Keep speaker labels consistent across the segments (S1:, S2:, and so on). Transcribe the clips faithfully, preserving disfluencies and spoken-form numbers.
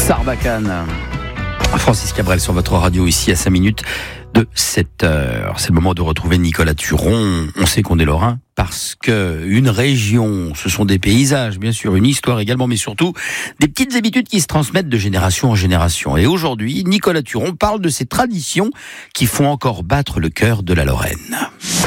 S1: Sarbacane. Francis Cabrel sur votre radio ici à cinq minutes de sept heures. C'est le moment de retrouver Nicolas Turon. On sait qu'on est lorrain parce que une région, ce sont des paysages, bien sûr, une histoire également, mais surtout des petites habitudes qui se transmettent de génération en génération. Et aujourd'hui, Nicolas Turon parle de ces traditions qui font encore battre le cœur de la Lorraine.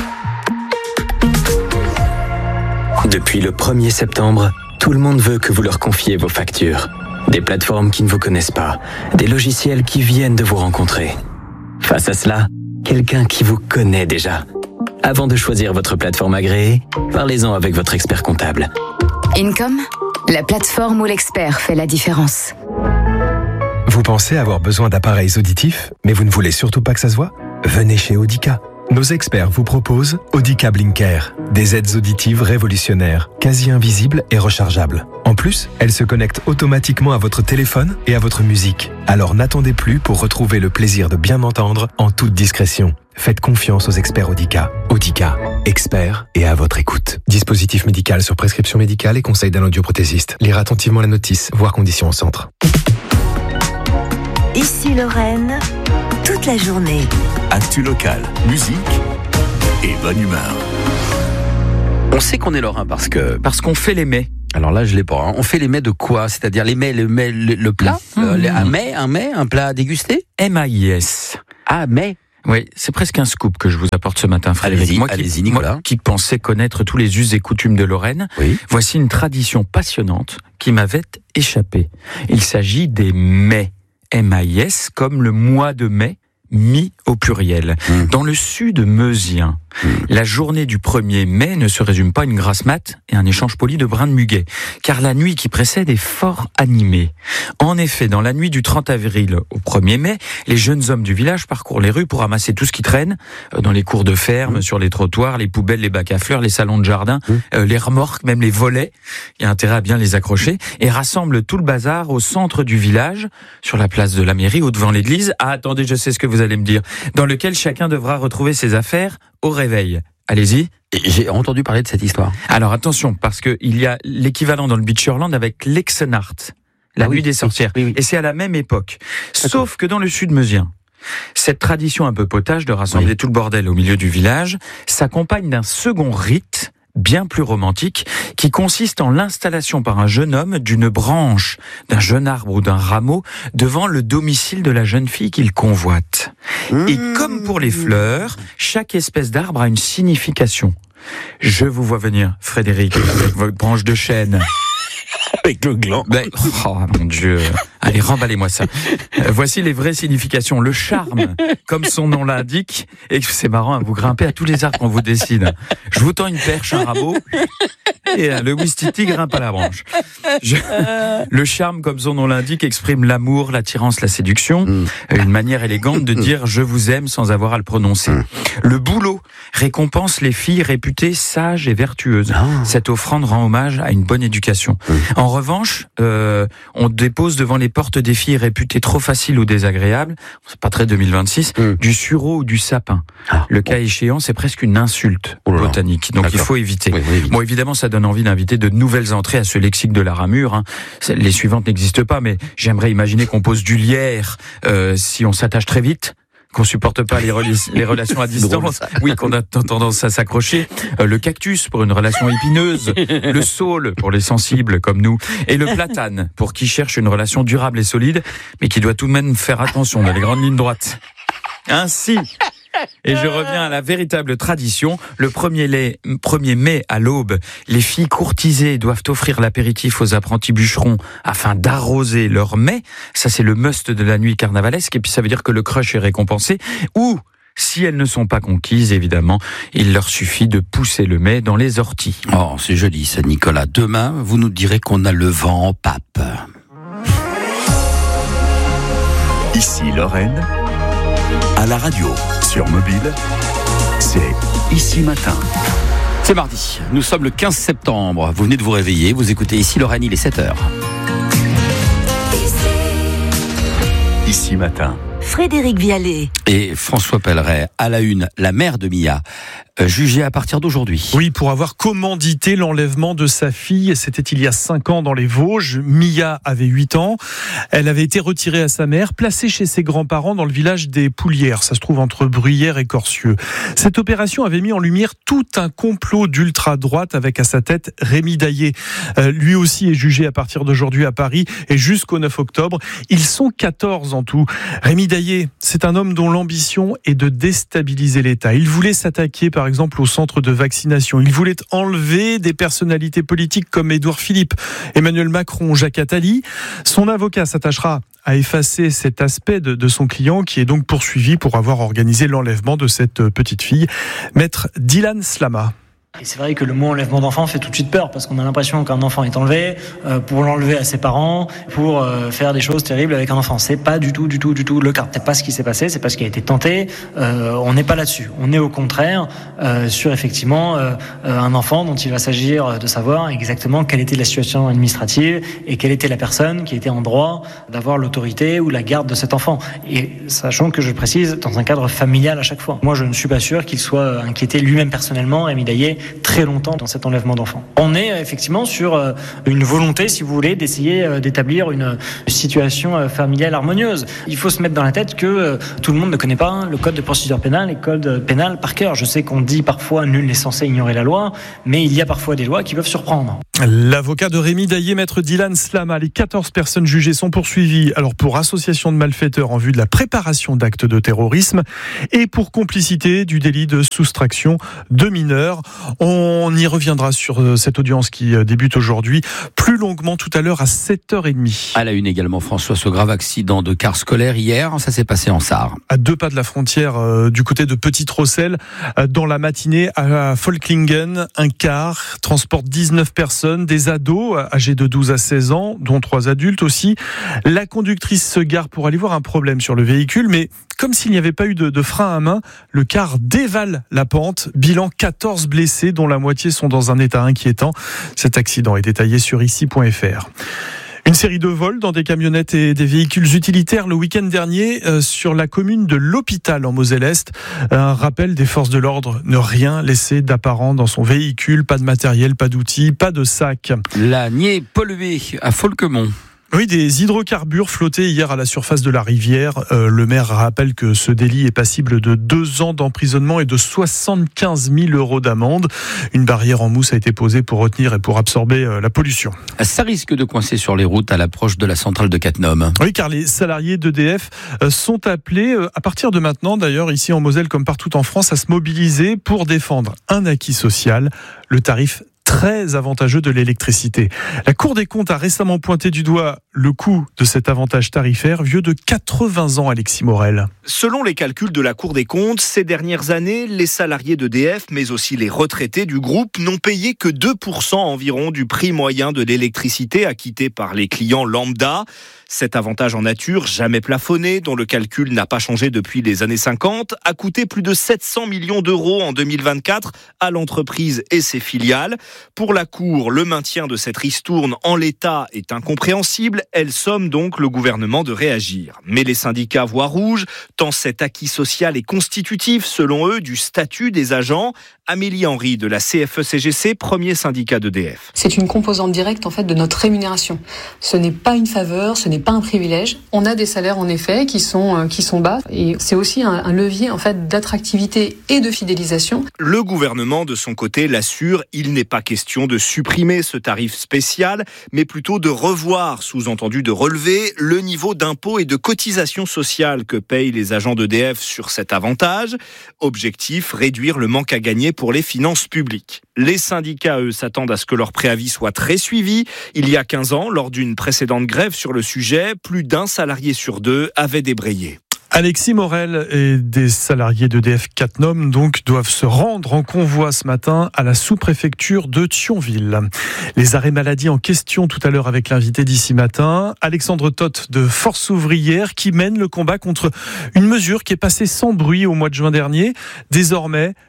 S2: Depuis le premier septembre, tout le monde veut que vous leur confiez vos factures. Des plateformes qui ne vous connaissent pas, des logiciels qui viennent de vous rencontrer. Face à cela, quelqu'un qui vous connaît déjà. Avant de choisir votre plateforme agréée, parlez-en avec votre expert comptable.
S3: Income, la plateforme où l'expert fait la différence.
S4: Vous pensez avoir besoin d'appareils auditifs, mais vous ne voulez surtout pas que ça se voit ? Venez chez Audica. Nos experts vous proposent Audica Blinker, des aides auditives révolutionnaires, quasi invisibles et rechargeables. En plus, elles se connectent automatiquement à votre téléphone et à votre musique. Alors n'attendez plus pour retrouver le plaisir de bien entendre en toute discrétion. Faites confiance aux experts Audica. Audica, experts et à votre écoute. Dispositif médical sur prescription médicale et conseil d'un audioprothésiste. Lire attentivement la notice, voir conditions au centre.
S5: Ici Lorraine, toute la journée.
S6: Actu locale, musique et bonne humeur.
S1: On sait qu'on est lorrain parce que...
S7: Parce qu'on fait les mets.
S1: Alors là, je l'ai pas. Hein. On fait les mets de quoi ? C'est-à-dire les mets, le, mets, le, le plat mmh. euh, Un mets, un mets, un plat à déguster ?
S7: M A I S.
S1: Ah, mets.
S7: Oui, c'est presque un scoop que je vous apporte ce matin, Frédéric.
S1: Allez-y,
S7: moi, qui,
S1: allez-y, Nicolas.
S7: Moi qui pensais connaître tous les us et coutumes de Lorraine,
S1: oui.
S7: Voici une tradition passionnante qui m'avait échappé. Il s'agit des mets. M A I S, comme le mois de mai, mis au pluriel. Mmh. Dans le sud meusien, mmh. la journée du premier mai ne se résume pas à une grasse mat et un échange poli de brins de muguet, car la nuit qui précède est fort animée. En effet, dans la nuit du trente avril au premier mai, les jeunes hommes du village parcourent les rues pour ramasser tout ce qui traîne, dans les cours de ferme, mmh. sur les trottoirs, les poubelles, les bacs à fleurs, les salons de jardin, mmh. euh, les remorques, même les volets, il y a intérêt à bien les accrocher, et rassemblent tout le bazar au centre du village, sur la place de la mairie ou devant l'église. Ah, attendez, je sais ce que vous allez me dire. Dans lequel chacun devra retrouver ses affaires au réveil. Allez-y.
S1: J'ai entendu parler de cette histoire.
S7: Alors attention, parce que il y a l'équivalent dans le Beacherland avec l'Exenart, la ah nuit oui, des sorcières. Oui, oui. Et c'est à la même époque. D'accord. Sauf que dans le sud meusien, cette tradition un peu potage de rassembler oui. tout le bordel au milieu du village s'accompagne d'un second rite bien plus romantique, qui consiste en l'installation par un jeune homme d'une branche, d'un jeune arbre ou d'un rameau devant le domicile de la jeune fille qu'il convoite. Mmh. Et comme pour les fleurs, chaque espèce d'arbre a une signification. Je vous vois venir, Frédéric, avec votre branche de chêne.
S1: Avec le gland.
S7: Ben, oh mon Dieu. Allez, remballez-moi ça. Euh, voici les vraies significations. Le charme, comme son nom l'indique, et c'est marrant, hein, vous grimpez à tous les arbres qu'on vous décide. Je vous tends une perche, un rameau, et euh, le Ouistiti grimpe à la branche. Je... Le charme, comme son nom l'indique, exprime l'amour, l'attirance, la séduction. Mmh. Une manière élégante de dire « je vous aime » sans avoir à le prononcer. Mmh. Le bouleau récompense les filles réputées sages et vertueuses. Oh. Cette offrande rend hommage à une bonne éducation. Mmh. En revanche, euh, on dépose devant les portes des filles réputées trop faciles ou désagréables, c'est pas très deux mille vingt-six, mmh. du sureau ou du sapin. Ah, le cas bon. échéant, c'est presque une insulte oh botanique, donc D'accord. il faut éviter. Oui, oui, bon, évidemment, ça donne envie d'inviter de nouvelles entrées à ce lexique de la ramure. Hein. Les suivantes n'existent pas, mais j'aimerais imaginer qu'on pose du lierre euh, si on s'attache très vite, qu'on supporte pas les, reli- les relations à distance, oui, qu'on a tendance à s'accrocher, euh, le cactus pour une relation épineuse, le saule pour les sensibles comme nous, et le platane pour qui cherche une relation durable et solide, mais qui doit tout de même faire attention dans les grandes lignes droites. Ainsi, et je reviens à la véritable tradition, le premier, lait, premier mai à l'aube, les filles courtisées doivent offrir l'apéritif aux apprentis bûcherons afin d'arroser leur mets. Ça, c'est le must de la nuit carnavalesque, et puis ça veut dire que le crush est récompensé. Ou, si elles ne sont pas conquises, évidemment, il leur suffit de pousser le mets dans les orties.
S1: Oh, c'est joli ça, Nicolas. Demain, vous nous direz qu'on a le vent en pape.
S6: Ici Lorraine, à la radio, sur mobile, c'est Ici Matin.
S1: C'est mardi, nous sommes le quinze septembre. Vous venez de vous réveiller, vous écoutez Ici Lorraine, il est sept heures.
S6: Ici Matin.
S5: Frédéric Vialet.
S1: Et François Pelleret, à la une, la mère de Mia, euh, jugée à partir d'aujourd'hui.
S8: Oui, pour avoir commandité l'enlèvement de sa fille. C'était il y a cinq ans dans les Vosges. Mia avait huit ans. Elle avait été retirée à sa mère, placée chez ses grands-parents dans le village des Poulières. Ça se trouve entre Bruyères et Corcieux. Cette opération avait mis en lumière tout un complot d'ultra-droite avec à sa tête Rémi Daillé. Euh, lui aussi est jugé à partir d'aujourd'hui à Paris et jusqu'au neuf octobre. Ils sont quatorze en tout. Rémi Daillé, c'est un homme dont l'ambition est de déstabiliser l'État. Il voulait s'attaquer par exemple au centre de vaccination. Il voulait enlever des personnalités politiques comme Édouard Philippe, Emmanuel Macron, Jacques Attali. Son avocat s'attachera à effacer cet aspect de, de son client qui est donc poursuivi pour avoir organisé l'enlèvement de cette petite fille. Maître Dylan Slama.
S9: Et c'est vrai que le mot enlèvement d'enfant fait tout de suite peur parce qu'on a l'impression qu'un enfant est enlevé euh, pour l'enlever à ses parents, pour euh, faire des choses terribles avec un enfant. C'est pas du tout, du tout, du tout le cas. C'est pas ce qui s'est passé, c'est pas ce qui a été tenté. Euh, on n'est pas là-dessus. On est au contraire euh, sur effectivement euh, un enfant dont il va s'agir de savoir exactement quelle était la situation administrative et quelle était la personne qui était en droit d'avoir l'autorité ou la garde de cet enfant. Et sachant que je le précise dans un cadre familial à chaque fois. Moi, je ne suis pas sûr qu'il soit inquiété lui-même personnellement, Rémi Daillé, très longtemps dans cet enlèvement d'enfants. On est effectivement sur une volonté, si vous voulez, d'essayer d'établir une situation familiale harmonieuse. Il faut se mettre dans la tête que tout le monde ne connaît pas le code de procédure pénale et le code pénal par cœur. Je sais qu'on dit parfois nul n'est censé ignorer la loi, mais il y a parfois des lois qui peuvent surprendre.
S8: L'avocat de Rémi Daillé, maître Dylan Slama, les quatorze personnes jugées sont poursuivies alors pour association de malfaiteurs en vue de la préparation d'actes de terrorisme et pour complicité du délit de soustraction de mineurs. On y reviendra sur cette audience qui débute aujourd'hui plus longuement tout à l'heure à sept heures trente.
S1: À la une également, François, ce grave accident de car scolaire hier, ça s'est passé en Sarre.
S8: À deux pas de la frontière euh, du côté de Petite-Rosselle, euh, dans la matinée à Folklingen, un car transporte dix-neuf personnes, des ados âgés de douze à seize ans, dont trois adultes aussi. La conductrice se gare pour aller voir un problème sur le véhicule, mais comme s'il n'y avait pas eu de, de frein à main, le car dévale la pente. Bilan quatorze blessés, dont la moitié sont dans un état inquiétant. Cet accident est détaillé sur ici point f r. Une série de vols dans des camionnettes et des véhicules utilitaires le week-end dernier euh, sur la commune de l'Hôpital en Moselle-Est. Un rappel des forces de l'ordre, ne rien laisser d'apparent dans son véhicule, pas de matériel, pas d'outils, pas de sac.
S1: La niée polluée à Folquemont.
S8: Oui, des hydrocarbures flottés hier à la surface de la rivière. Euh, le maire rappelle que ce délit est passible de deux ans d'emprisonnement et de soixante-quinze mille euros d'amende. Une barrière en mousse a été posée pour retenir et pour absorber euh, la pollution.
S1: Ça risque de coincer sur les routes à l'approche de la centrale de Cattenom.
S8: Oui, car les salariés d'E D F euh, sont appelés, euh, à partir de maintenant d'ailleurs, ici en Moselle comme partout en France, à se mobiliser pour défendre un acquis social, le tarif très avantageux de l'électricité. La Cour des comptes a récemment pointé du doigt le coût de cet avantage tarifaire, vieux de quatre-vingts ans, Alexis Morel.
S10: Selon les calculs de la Cour des comptes, ces dernières années, les salariés d'E D F, mais aussi les retraités du groupe, n'ont payé que deux pour cent environ du prix moyen de l'électricité acquitté par les clients lambda. Cet avantage en nature, jamais plafonné, dont le calcul n'a pas changé depuis les années cinquante, a coûté plus de sept cents millions d'euros en deux mille vingt-quatre à l'entreprise et ses filiales. Pour la Cour, le maintien de cette ristourne en l'état est incompréhensible. Elle somme donc le gouvernement de réagir. Mais les syndicats voient rouge, tant cet acquis social est constitutif, selon eux, du statut des agents. Amélie Henry de la C F E C G C, premier syndicat d'E D F.
S11: C'est une composante directe en fait de notre rémunération. Ce n'est pas une faveur, ce n'est pas un privilège. On a des salaires en effet qui sont qui sont bas et c'est aussi un, un levier en fait d'attractivité et de fidélisation.
S10: Le gouvernement de son côté l'assure, il n'est pas question de supprimer ce tarif spécial, mais plutôt de revoir, sous-entendu de relever, le niveau d'impôts et de cotisations sociales que payent les agents d'E D F sur cet avantage. Objectif, réduire le manque à gagner pour les finances publiques. Les syndicats, eux, s'attendent à ce que leur préavis soit très suivi. Il y a quinze ans, lors d'une précédente grève sur le sujet, plus d'un salarié sur deux avait débrayé.
S8: Alexis Morel et des salariés d'E D F Cattenom donc doivent se rendre en convoi ce matin à la sous-préfecture de Thionville. Les arrêts maladie en question tout à l'heure avec l'invité d'ici matin, Alexandre Toth de Force ouvrière qui mène le combat contre une mesure qui est passée sans bruit au mois de juin dernier. Désormais,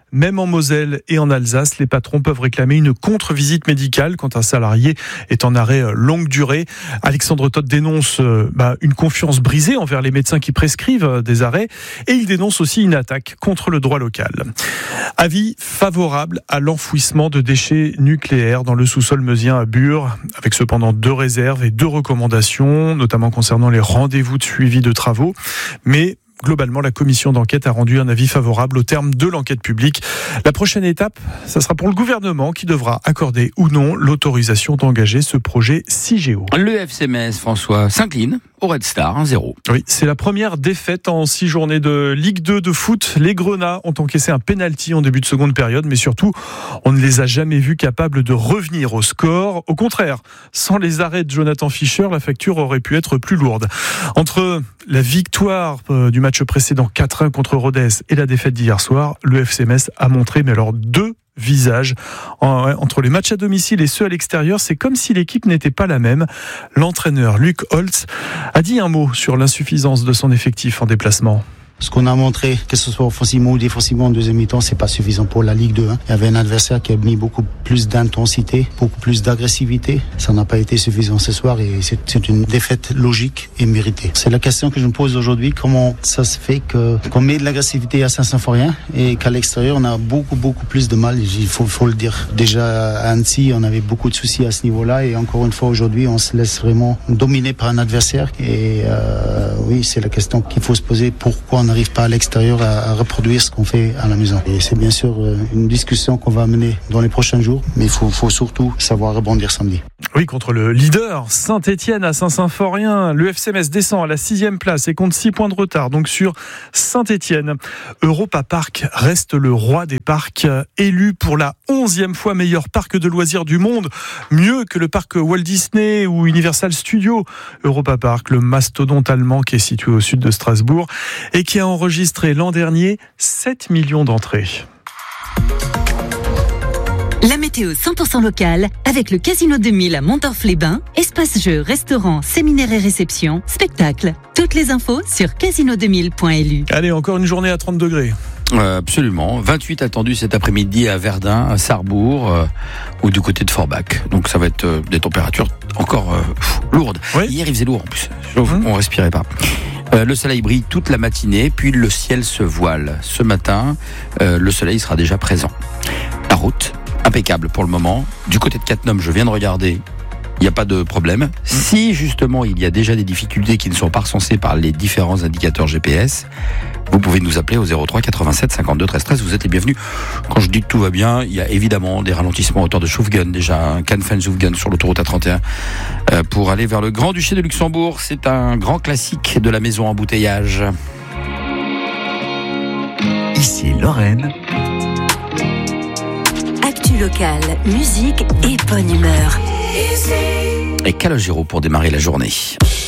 S8: Même en Moselle et en Alsace, les patrons peuvent réclamer une contre-visite médicale quand un salarié est en arrêt longue durée. Alexandre Todt dénonce euh, bah, une confiance brisée envers les médecins qui prescrivent euh, des arrêts et il dénonce aussi une attaque contre le droit local. Avis favorable à l'enfouissement de déchets nucléaires dans le sous-sol meusien à Bure, avec cependant deux réserves et deux recommandations, notamment concernant les rendez-vous de suivi de travaux. Mais globalement, la commission d'enquête a rendu un avis favorable au terme de l'enquête publique. La prochaine étape, ça sera pour le gouvernement qui devra accorder ou non l'autorisation d'engager ce projet Cigéo.
S1: Le F C Metz, François, s'incline au Red Star, un zéro.
S8: Oui, c'est la première défaite en six journées de Ligue deux de foot. Les Grenats ont encaissé un pénalty en début de seconde période, mais surtout, on ne les a jamais vus capables de revenir au score. Au contraire, sans les arrêts de Jonathan Fischer, la facture aurait pu être plus lourde. Entre la victoire du match précédent quatre un contre Rodez et la défaite d'hier soir, le F C Metz a montré mais alors deux visage. Entre les matchs à domicile et ceux à l'extérieur, c'est comme si l'équipe n'était pas la même. L'entraîneur Luc Holtz a dit un mot sur l'insuffisance de son effectif en déplacement.
S12: Ce qu'on a montré, que ce soit offensivement ou défensivement en deuxième mi-temps, c'est pas suffisant pour la Ligue deux. Hein. Il y avait un adversaire qui a mis beaucoup plus d'intensité, beaucoup plus d'agressivité. Ça n'a pas été suffisant ce soir et c'est, c'est une défaite logique et méritée. C'est la question que je me pose aujourd'hui, comment ça se fait que, qu'on met de l'agressivité à Saint-Symphorien et qu'à l'extérieur, on a beaucoup, beaucoup plus de mal. Il faut, faut le dire. Déjà, à Annecy, on avait beaucoup de soucis à ce niveau-là et encore une fois, aujourd'hui, on se laisse vraiment dominer par un adversaire. Et euh, oui, c'est la question qu'il faut se poser. Pourquoi on n'arrive pas à l'extérieur à, à reproduire ce qu'on fait à la maison. Et c'est bien sûr une discussion qu'on va mener dans les prochains jours, mais il faut, faut surtout savoir rebondir samedi.
S8: Oui, contre le leader Saint-Étienne à Saint-Symphorien, le F C Metz descend à la sixième place et compte six points de retard, donc sur Saint-Étienne. Europa Park reste le roi des parcs, élu pour la onzième fois meilleur parc de loisirs du monde, mieux que le parc Walt Disney ou Universal Studios. Europa Park, le mastodonte allemand qui est situé au sud de Strasbourg et qui a enregistré l'an dernier sept millions d'entrées.
S13: La météo cent pour cent locale avec le Casino deux mille à Montorf-les-Bains, espace jeux, restaurants, séminaires et réceptions, spectacles. Toutes les infos sur casino deux mille point l u.
S8: Allez, encore une journée à trente degrés.
S1: Euh, absolument. vingt-huit attendus cet après-midi à Verdun, à Sarrebourg euh, ou du côté de Forbach. Donc ça va être euh, des températures encore euh, pff, lourdes. Oui. Hier il faisait lourd en plus. Mmh. On respirait pas. Euh, le soleil brille toute la matinée, puis le ciel se voile. Ce matin, euh, le soleil sera déjà présent. La route, impeccable pour le moment. Du côté de Cattenom, je viens de regarder, il n'y a pas de problème. Si justement il y a déjà des difficultés qui ne sont pas recensées par les différents indicateurs G P S, vous pouvez nous appeler au zéro trois quatre-vingt-sept cinquante-deux treize treize. Vous êtes les bienvenus. Quand je dis que tout va bien, il y a évidemment des ralentissements à hauteur de Schoufgen, déjà Canfin-Schoufgen sur l'autoroute A trente et un euh, pour aller vers le Grand-Duché de Luxembourg. C'est un grand classique de la maison embouteillage.
S6: Ici Lorraine.
S5: Actu locale, musique et bonne humeur.
S1: Et Calogero pour démarrer la journée.